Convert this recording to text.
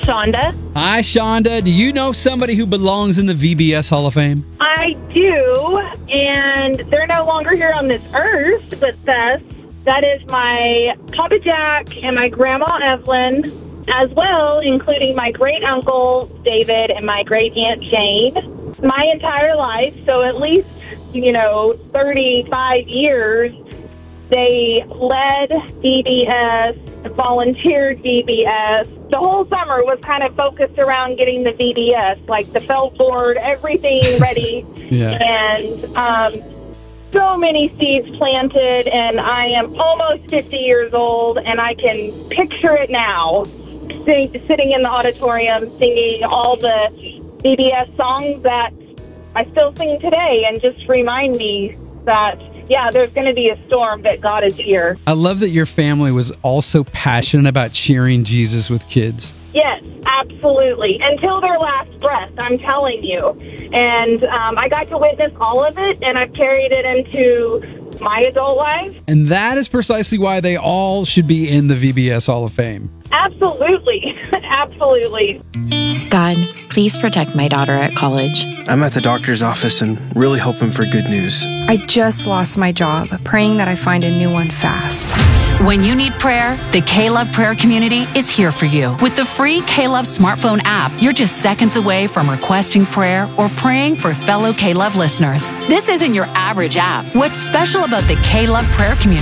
Shonda. Hi, Shonda. Do you know somebody who belongs in the VBS Hall of Fame? I do, and they're no longer here on this earth, but that is my Papa Jack and my Grandma Evelyn, as well, including my great-uncle David and my great-aunt Jane. My entire life, so at least, 35 years, they led VBS, volunteered VBS. The whole summer was kind of focused around getting the VBS, like the felt board, everything ready. Yeah. And so many seeds planted, and I am almost 50 years old, and I can picture it now, sitting in the auditorium singing all the VBS songs that I still sing today, and just remind me that, yeah, there's going to be a storm, that God is here. I love that your family was also passionate about sharing Jesus with kids. Yes, absolutely. Until their last breath, I'm telling you. And I got to witness all of it, and I've carried it into my adult life. And that is precisely why they all should be in the VBS Hall of Fame. Absolutely. Absolutely. God, please protect my daughter at college. I'm at the doctor's office and really hoping for good news. I just lost my job, praying that I find a new one fast. When you need prayer, the K-Love prayer community is here for you. With the free K-Love smartphone app, you're just seconds away from requesting prayer or praying for fellow K-Love listeners. This isn't your average app. What's special about the K-Love prayer community